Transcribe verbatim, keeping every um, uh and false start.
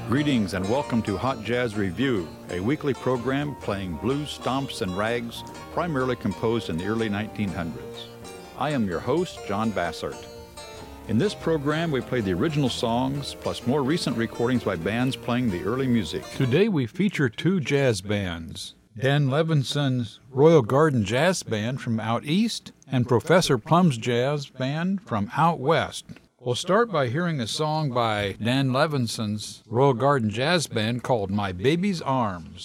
Greetings and welcome to Hot Jazz Review, a weekly program playing blues, stomps, and rags, primarily composed in the early nineteen hundreds. I am your host, John Bassart. In this program, we play the original songs, plus more recent recordings by bands playing the early music. Today we feature two jazz bands, Dan Levinson's Royal Garden Jazz Band from out east and Professor Plum's Jazz Band from out west. We'll start by hearing a song by Dan Levinson's Royal Garden Jazz Band called My Baby's Arms.